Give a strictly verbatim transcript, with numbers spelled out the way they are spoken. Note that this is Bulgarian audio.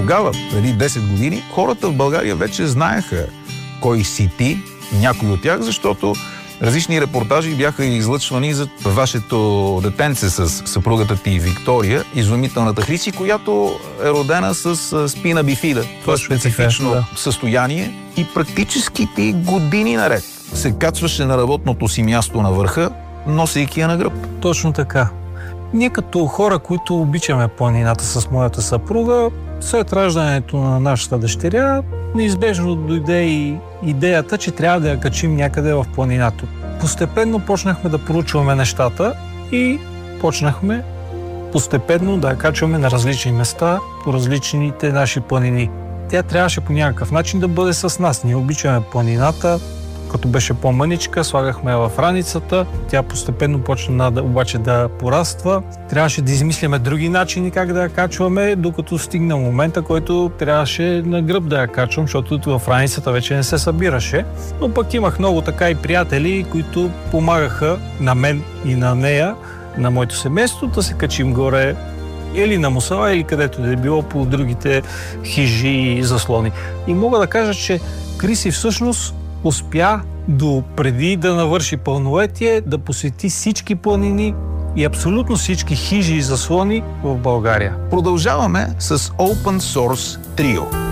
Тогава, преди десет години, хората в България вече знаеха кой си ти, някой от тях, защото различни репортажи бяха излъчвани за вашето детенце с съпругата ти Виктория, изумителната Хриси, която е родена с спина бифида. Това е специфично да. състояние и практически ти години наред се качваше на работното си място на върха, носейки я на гръб. Точно така. Ние като хора, които обичаме планината с моята съпруга, след раждането на нашата дъщеря, неизбежно дойде и идеята, че трябва да я качим някъде в планината. Постепенно почнахме да проучваме нещата и почнахме постепенно да я качваме на различни места по различните наши планини. Тя трябваше по някакъв начин да бъде с нас. Ние обичаме планината. Като беше по-мъничка, слагахме я в раницата. Тя постепенно почна да, обаче да пораства. Трябваше да измисляме други начини как да я качваме, докато стигна момента, който трябваше на гръб да я качвам, защото в раницата вече не се събираше. Но пък имах много така и приятели, които помагаха на мен и на нея, на моето семейство, да се качим горе или на Мусала, или където да е било по другите хижи и заслони. И мога да кажа, че Криси всъщност успя до преди да навърши пълнолетие да посети всички планини и абсолютно всички хижи и заслони в България. Продължаваме с Open Source Trio.